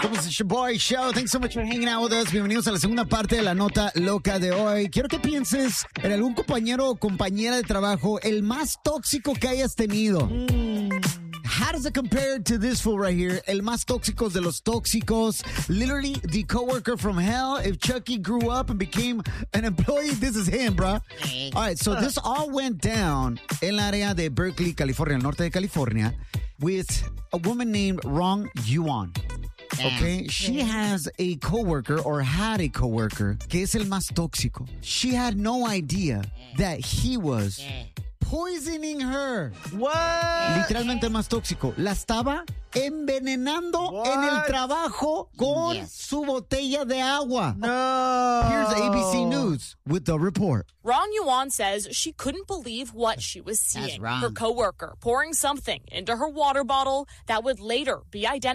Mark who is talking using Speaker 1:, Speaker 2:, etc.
Speaker 1: Somos el Boy Show. Thanks so much for hanging out with us. Bienvenidos a la segunda parte de la nota loca de hoy. Quiero que pienses en algún compañero o compañera de trabajo el más tóxico que hayas tenido. How does it compare to this fool right here? El más tóxico de los tóxicos. Literally, the coworker from hell. If Chucky grew up and became an employee, this is him, bro. All right, so this all went down en la área de Berkeley, California, el norte de California, with a woman named Rong Yuan. Okay, she has a coworker or had a coworker que es el más tóxico. She had no idea that he was poisoning her.
Speaker 2: What?
Speaker 1: Literalmente el más tóxico. La estaba envenenando en el trabajo con su botella de agua.
Speaker 2: No.
Speaker 1: Here's ABC News with the report.
Speaker 3: Rong Yuan says she couldn't believe what she was seeing. Her coworker pouring something into her water bottle that would later be identified